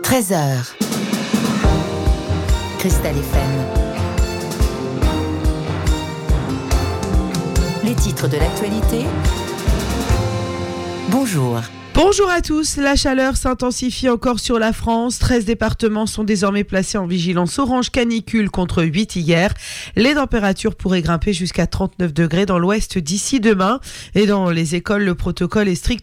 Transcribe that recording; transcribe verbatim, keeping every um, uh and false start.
treize heures. Cristal F M. Les titres de l'actualité. Bonjour. Bonjour à tous, la chaleur s'intensifie encore sur la France. treize départements sont désormais placés en vigilance orange canicule contre huit hier. Les températures pourraient grimper jusqu'à trente-neuf degrés dans l'ouest d'ici demain. Et dans les écoles, le protocole est strict